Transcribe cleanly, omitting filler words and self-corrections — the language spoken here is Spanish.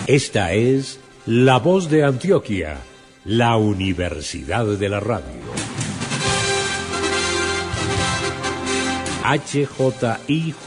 Esta es La Voz de Antioquia, la Universidad de la Radio. HJIJ